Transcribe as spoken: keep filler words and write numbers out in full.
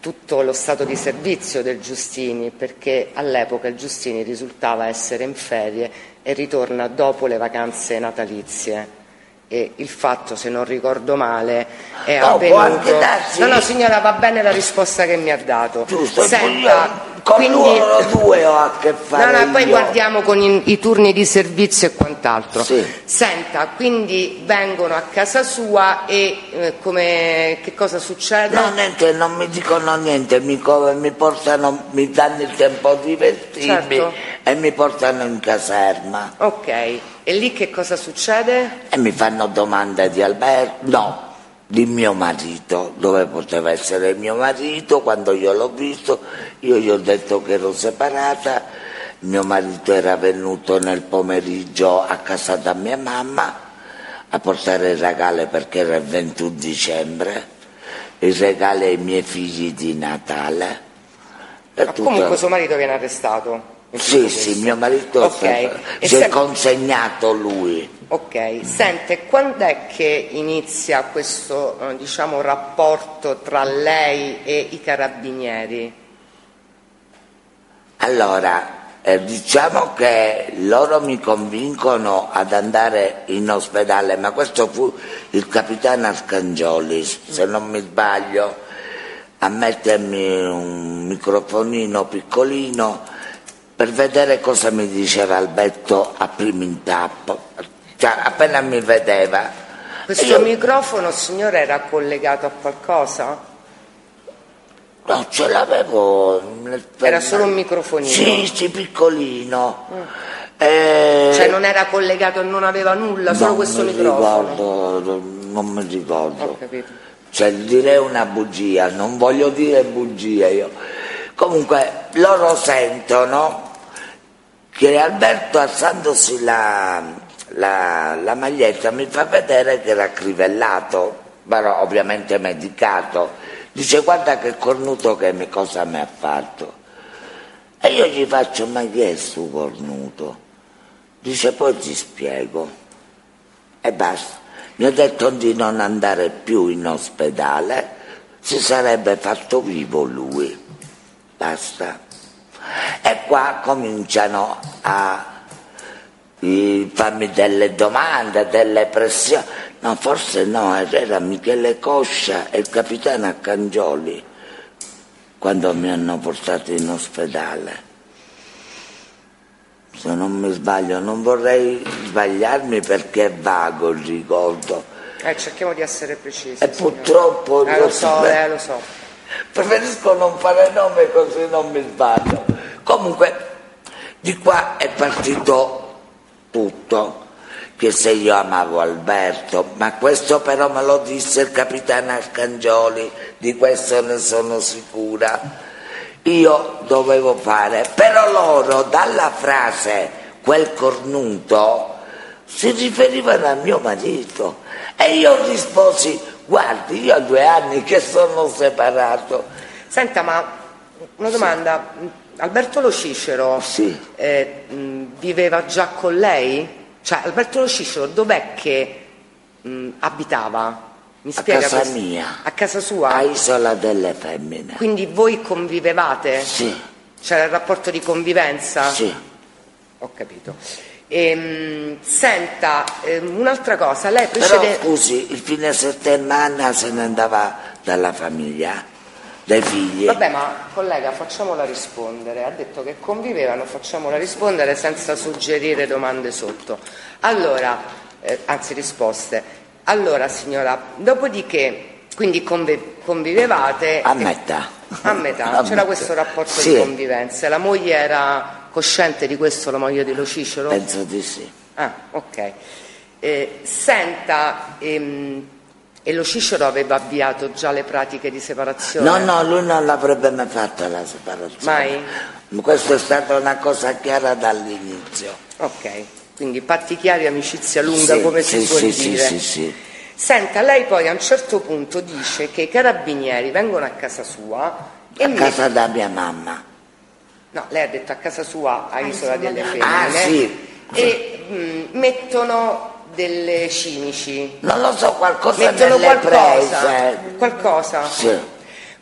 tutto lo stato di servizio del Giustini, perché all'epoca il Giustini risultava essere in ferie e ritorna dopo le vacanze natalizie. E il fatto, se non ricordo male, è no, avvenuto... Darsi... No, no, signora, va bene la risposta che mi ha dato. Giusto, Senta, con quindi... loro due ho a che fare. No, no, poi io. guardiamo con i, i turni di servizio e quant'altro. Sì. Senta, quindi vengono a casa sua e eh, come, che cosa succede? No, niente, non mi dicono niente, mi, mi portano, mi danno il tempo di vestirmi, certo, e mi portano in caserma. Ok, e lì che cosa succede? E mi fanno domande di Alberto, no, di mio marito, dove poteva essere mio marito. Quando io l'ho visto, io gli ho detto che ero separata, mio marito era venuto nel pomeriggio a casa da mia mamma a portare i regali perché era il ventuno dicembre, i regali ai miei figli di Natale. Ma tutto... comunque suo marito viene arrestato? Sì, sì, mio marito okay. si se... è consegnato lui. Ok, sente, quando è che inizia questo, diciamo, rapporto tra lei e i carabinieri? Allora, eh, diciamo che loro mi convincono ad andare in ospedale, ma questo fu il capitano Arcangioli, se non mi sbaglio, a mettermi un microfonino piccolino per vedere cosa mi diceva Alberto a primo intappo, cioè appena mi vedeva. Questo io... microfono, signore, era collegato a qualcosa? No, ce l'avevo. Era solo un microfonino? Sì, sì, piccolino. Mm. E... Cioè non era collegato, non aveva nulla, solo questo microfono? Ricordo, non mi ricordo. Ho capito. Cioè direi una bugia, non voglio dire bugie io. Comunque loro sentono che Alberto, alzandosi la, la, la maglietta, mi fa vedere che era crivellato, però ovviamente medicato. Dice: guarda che cornuto che mi, cosa mi ha fatto. E io gli faccio: ma chi è sto cornuto? Dice: poi ti spiego. E basta. Mi ha detto di non andare più in ospedale, si sarebbe fatto vivo lui. Basta. E qua cominciano a farmi delle domande, delle pressioni. No, forse no, era Michele Coscia e il capitano Arcangioli quando mi hanno portato in ospedale. Se non mi sbaglio, non vorrei sbagliarmi perché è vago il ricordo. Eh, cerchiamo di essere precisi. E signora. Purtroppo... Eh, lo so, eh, lo so. Preferisco non fare nome così non mi sbaglio. Comunque, di qua è partito tutto. Che se io amavo Alberto, ma questo però me lo disse il capitano Arcangioli, di questo ne sono sicura. Io dovevo fare, però loro dalla frase quel cornuto si riferivano a mio marito e io risposi: guardi, io ho due anni che sono separato. Senta, ma una domanda, sì. Alberto Lo Cicero sì. eh, viveva già con lei? Cioè, Alberto Lo Cicero dov'è che mh, abitava? Mi spiega? A casa questo? mia. A casa sua? A Isola delle Femmine. Quindi voi convivevate? Sì. C'era il rapporto di convivenza? Sì. Ho capito. Ehm, senta, ehm, un'altra cosa, lei precede... Però scusi, il fine settimana se ne andava dalla famiglia, dai figli. Vabbè, ma collega, facciamola rispondere. Ha detto che convivevano, facciamola rispondere senza suggerire domande sotto. Allora, eh, anzi risposte. Allora signora, dopodiché, quindi convi- convivevate... A metà. A metà, A c'era metà. questo rapporto Sì. di convivenza. La moglie era cosciente di questo, la moglie di Lo Cicero? Penso di sì. Ah, ok. Eh, senta... Ehm, E Lo Cicero aveva avviato già le pratiche di separazione? No, no, lui non l'avrebbe mai fatta la separazione. Mai? Questa è stata una cosa chiara dall'inizio. Ok, quindi patti chiari, amicizia lunga, Sì, come sì, si suol sì, dire. sì, sì, sì. Senta, lei poi a un certo punto dice che i carabinieri vengono a casa sua e A met- casa da mia mamma. No, lei ha detto a casa sua a Isola delle Femmine. Ah, sì. E mh, mettono delle cimici. Non lo so, qualcosa Mettono nelle qualcosa. prese. Qualcosa? Sì.